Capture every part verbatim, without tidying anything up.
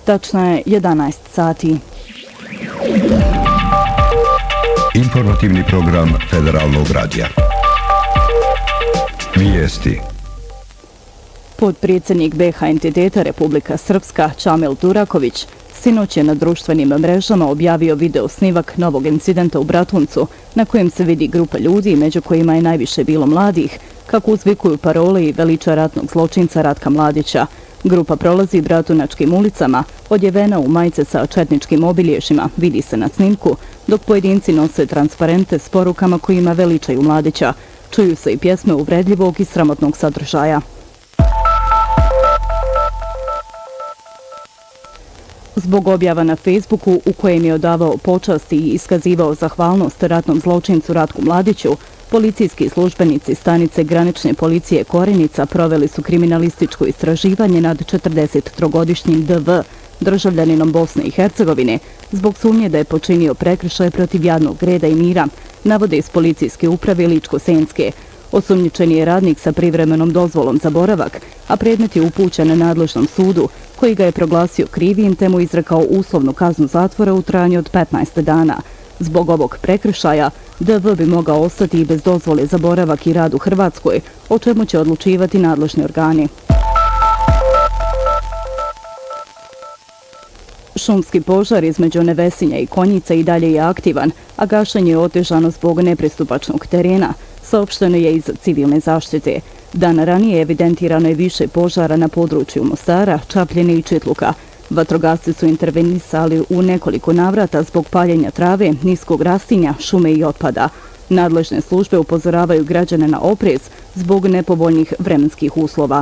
Tačno je jedanaest sati. Informativni program Federalnog radija. Vijesti. Potpredsjednik be ha entiteta Republika Srpska Čamil Duraković sinoć je na društvenim mrežama objavio video snimak novog incidenta u Bratuncu na kojem se vidi grupa ljudi, među kojima je najviše bilo mladih, kako uzvikuju parole i veliča ratnog zločinca Ratka Mladića. Grupa prolazi bratunačkim ulicama, odjevena u majice sa četničkim obilježjima, vidi se na snimku, dok pojedinci nose transparente s porukama kojima veličaju Mladića. Čuju se i pjesme uvredljivog i sramotnog sadržaja. Zbog objava na Facebooku u kojem je odavao počasti i iskazivao zahvalnost ratnom zločincu Ratku Mladiću, policijski službenici stanice granične policije Korenica proveli su kriminalističko istraživanje nad četrdesettrogodišnjim de ve, državljaninom Bosne i Hercegovine, zbog sumnje da je počinio prekršaj protiv javnog reda i mira, navode iz policijske uprave Ličko-Senjske. Osumnjičeni je radnik sa privremenom dozvolom za boravak, a predmet je upućen na nadležnom sudu, koji ga je proglasio krivim te mu izrekao uslovnu kaznu zatvora u trajanju od petnaest dana. Zbog ovog prekršaja, de ve bi mogao ostati i bez dozvole za boravak i rad u Hrvatskoj, o čemu će odlučivati nadležni organi. Šumski požar između Nevesinja i Konjica i dalje je aktivan, a gašenje je otežano zbog nepristupačnog terena, saopšteno je iz civilne zaštite. Dan ranije evidentirano je više požara na području Mostara, Čapljine i Čitluka. Vatrogasci su intervenisali u nekoliko navrata zbog paljenja trave, niskog rastinja, šume i otpada. Nadležne službe upozoravaju građane na oprez zbog nepovoljnih vremenskih uslova.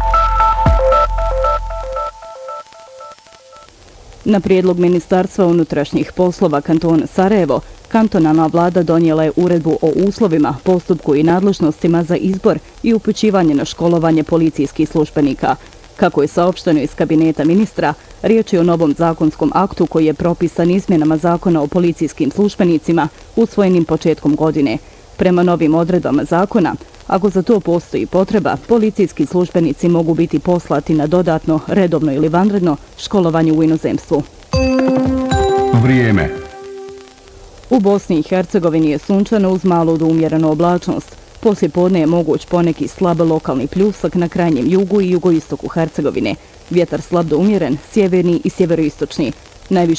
Na prijedlog Ministarstva unutrašnjih poslova kantona Sarajevo, kantonalna vlada donijela je uredbu o uslovima, postupku i nadležnostima za izbor i upućivanje na školovanje policijskih službenika. Kako je saopšteno iz kabineta ministra, riječ je o novom zakonskom aktu koji je propisan izmjenama zakona o policijskim službenicima usvojenim početkom godine. Prema novim odredbama zakona, ako za to postoji potreba, policijski službenici mogu biti poslati na dodatno, redovno ili vanredno školovanje u inozemstvu. Vrijeme. U Bosni i Hercegovini je sunčano uz malu do umjerenu oblačnost. Poslije podne je moguć poneki slab lokalni pljusak na krajnjem jugu i jugoistoku Hercegovine. Vjetar slab do umjeren, sjeverni i sjeveroistočni. Najviše